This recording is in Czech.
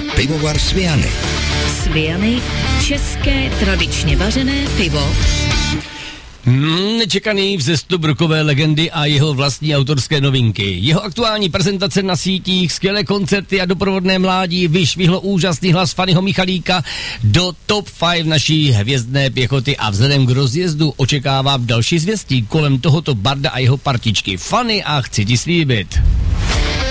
Pivovar Sviany. Sviany, české tradičně vařené pivo. Nečekaný vzestup rockové legendy a jeho vlastní autorské novinky. Jeho aktuální prezentace na sítích, skvělé koncerty a doprovodné mládí vyšvihlo úžasný hlas Fannyho Michalíka do top 5 naší hvězdné pěchoty a vzhledem k rozjezdu očekávám další zvěstí kolem tohoto barda a jeho partičky. Fanny, a chci ti slíbit.